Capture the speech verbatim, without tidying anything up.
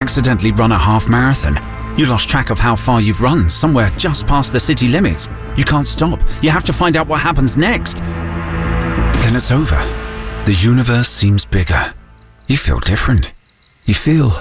accidentally run a half marathon. You lost track of how far you've run, somewhere just past the city limits. You can't stop. You have to find out what happens next. Then it's over. The universe seems bigger. You feel different. You feel